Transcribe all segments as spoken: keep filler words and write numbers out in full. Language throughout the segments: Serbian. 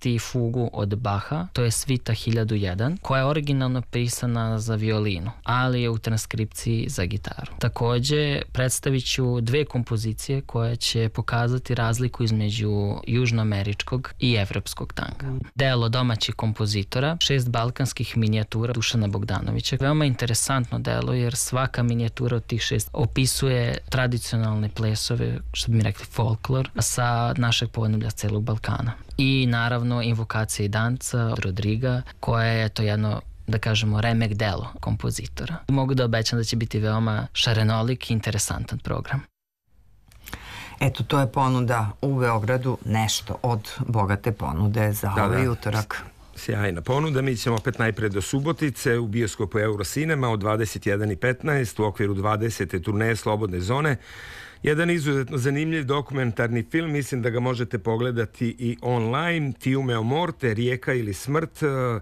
imati fugu od Baha, to je svita hiljadu jedan, koja je originalno pisana za violinu, ali je u transkripciji za gitaru. Takođe, predstavit ću dve kompozicije koje će pokazati razliku između južnoameričkog i evropskog tanga. Delo domaćih kompozitora, šest balkanskih minijatura Dušana Bogdanovića. Veoma interesantno delo jer svaka minijatura od tih šest opisuje tradicionalne plesove, što bi mi rekli folklor, sa našeg podneblja celog Balkana. I naravno invokacija i danca od Rodriga, koja je to jedno, da kažemo, remek delo kompozitora. Mogu da obećam da će biti veoma šarenolik i interesantan program. Eto, to je ponuda u Beogradu, nešto od bogate ponude za da, ovaj da. utorak. Sjajna ponuda. Mi ćemo opet najpred do Subotice u bioskopu Eurocinema od dvadeset jedan i petnaest u okviru dvadesete turneje Slobodne zone. Jedan izuzetno zanimljiv dokumentarni film, mislim da ga možete pogledati i online, Fiume o morte, Rijeka ili smrt.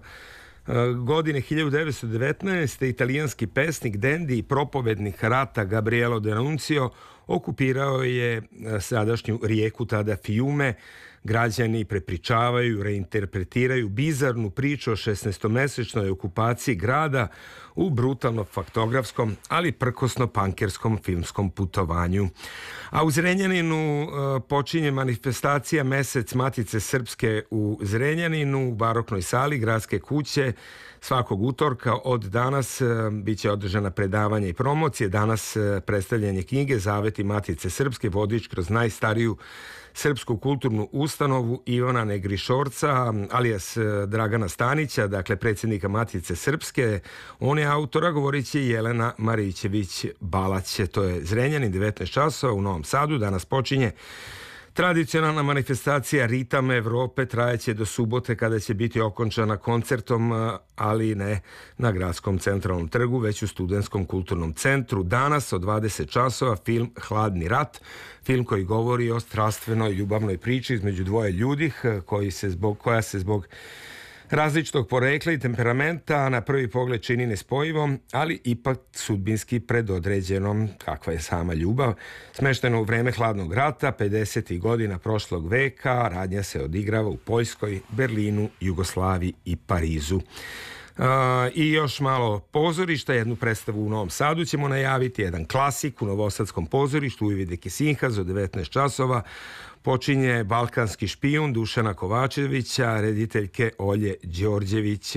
Godine hiljadu devetsto devetnaeste. italijanski pesnik, dendi i propovednik rata Gabrielo D'Annunzio okupirao je sadašnju rijeku, tada Fiume. Građani prepričavaju, reinterpretiraju bizarnu priču o šesnaestomesečnoj okupaciji grada u brutalno faktografskom, ali prkosno pankerskom filmskom putovanju. A u Zrenjaninu počinje manifestacija Mesec Matice Srpske u Zrenjaninu u baroknoj sali Gradske kuće. Svakog utorka od danas bit će održana predavanja i promocije. Danas predstavljanje knjige Zaveti Matice Srpske, vodič kroz najstariju srpsku kulturnu ustanovu Ivana Negrišorca, alias Dragana Stanića, dakle predsjednika Matice Srpske. On je autora, govorit će Jelena Marićević-Balać. To je Zrenjanin, devetnaest časova u Novom Sadu. Danas počinje tradicionalna manifestacija Ritam Evrope, trajeće do subote kada će biti okončana koncertom, ali ne na Gradskom centralnom trgu, već u Studentskom kulturnom centru. Danas od dvadeset časova film Hladni rat, film koji govori o strastvenoj ljubavnoj priči između dvoje ljudi koji se zbog, koja se zbog različitog porekla i temperamenta na prvi pogled čini nespojivom, ali ipak sudbinski predodređenom, kakva je sama ljubav. Smešteno u vreme Hladnog rata, pedesetih godina prošlog veka, radnja se odigrava u Poljskoj, Berlinu, Jugoslaviji i Parizu. Uh, I još malo pozorišta, jednu predstavu u Novom Sadu ćemo najaviti, jedan klasik u Novosadskom pozorištu, Uvidike Sinhaz od devetnaest časova. Počinje Balkanski špijun Dušana Kovačevića, rediteljke Olje Đorđević.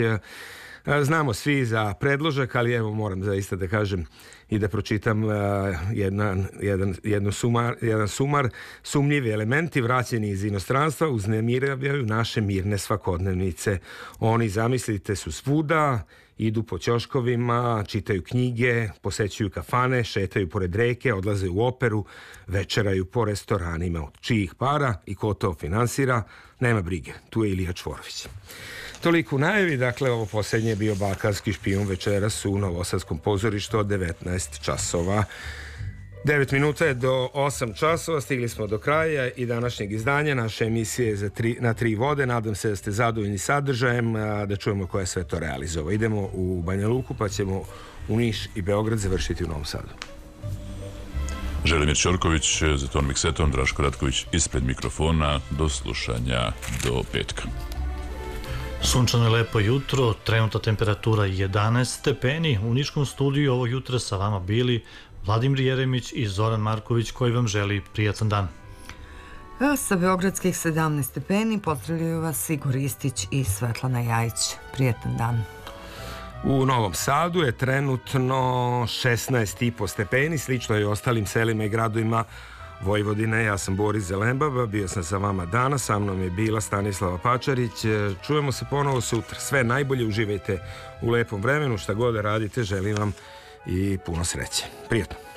Znamo svi za predložak, ali evo moram zaista da kažem i da pročitam jedna, jedan, jedno sumar, jedan sumar. Sumnjivi elementi vraćeni iz inostranstva uznemiravaju naše mirne svakodnevnice. Oni, zamislite, su svuda, idu po ćoškovima, čitaju knjige, posećuju kafane, šetaju pored reke, odlaze u operu, večeraju po restoranima. Od čijih para i ko to finansira, nema brige. Tu je Ilija Čvorović. Toliko u najavi, dakle ovo posljednje je bio Balkanski špijun večeras u Novosadskom pozorištu od devetnaest časova. devet minuta je do osam časova, stigli smo do kraja i današnjeg izdanja naše emisije za tri, na tri vode. Nadam se da ste zadovoljni sadržajem, da čujemo ko je sve to realizovao. Idemo u Banja Luku pa ćemo u Niš i Beograd završiti u Novom Sadu. Želimir Ćorković za ton miksetom, Draško Ratković ispred mikrofona. Do slušanja do petka. Sunčano je lepo jutro, trenutna temperatura jedanaest stepeni. U niškom studiju ovog jutra sa vama bili Vladimir Jeremić i Zoran Marković koji vam želi prijatan dan. Sa beogradskih sedamnaest stepeni pozdravljaju vas Igor Ristić i Svetlana Jajić. Prijatan dan. U Novom Sadu je trenutno šesnaest i po stepeni, slično je i ostalim selima i gradovima Vojvodine. Ja sam Boris Zelembaba, bio sam sa vama danas, sa mnom je bila Stanislava Pačarić. Čujemo se ponovo sutra. Sve najbolje, uživajte u lepom vremenu, šta god da radite, želim vam i puno sreće. Prijatno.